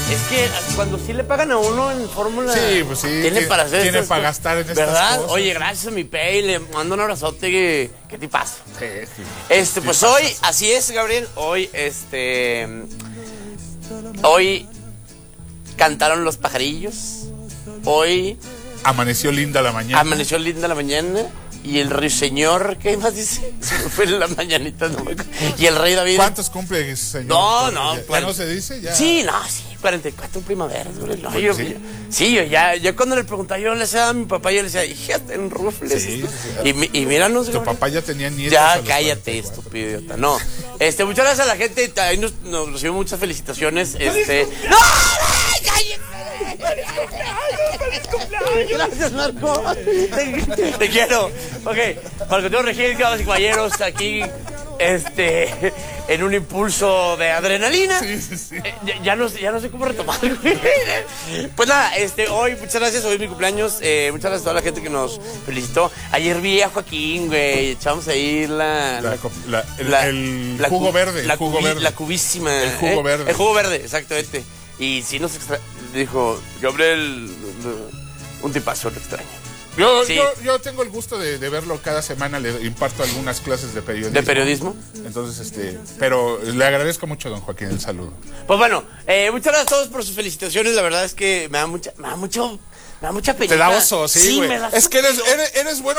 Es que cuando sí le pagan a uno en fórmula. Sí, pues sí. Tiene para hacer Tiene estas para cosas, gastar en estas ¿verdad? cosas. Oye, gracias a mi Pay, le mando un abrazote. ¿Qué te pasa? Sí. Pues hoy, así es, Gabriel. Hoy, Hoy cantaron los pajarillos. Hoy Amaneció linda la mañana. amaneció linda la mañana. Y el ruiseñor, ¿qué más dice? Se me fue en la mañanita, no me acuerdo. Y el rey David. ¿Cuántos cumple, señor? No. ¿Ya no se dice? ¿Ya? Sí, 44 primaveras, güey. No, Sí. yo cuando le preguntaba, yo le decía a mi papá, yo le decía, híjate, en rufles. Sí. Y míranos, Tu Gabriel. papá ya tenía nietos. Ya, cállate, estúpido idiota. No. Muchas gracias a la gente. Ahí nos recibió muchas felicitaciones. ¡No! ¡Cállate! Gracias, Marco. Te quiero. Ok, Marco Antonio Regil, damas y caballeros, aquí en un impulso de adrenalina. Sí. Ya no sé cómo retomar, güey. Pues nada, hoy, muchas gracias, hoy es mi cumpleaños. Muchas gracias a toda la gente que nos felicitó. Ayer vi a Joaquín, güey. Echamos ahí el jugo verde. La cubísima. El jugo verde. El jugo verde, exactamente. Y sí dijo, Gabriel, un tipazo, lo extraño. Yo tengo el gusto de verlo cada semana, le imparto algunas clases de periodismo. ¿De periodismo? Entonces, pero le agradezco mucho, don Joaquín, el saludo. Pues bueno, muchas gracias a todos por sus felicitaciones, la verdad es que me da mucha penita. Te da oso, sí, güey. me da Es que eres bueno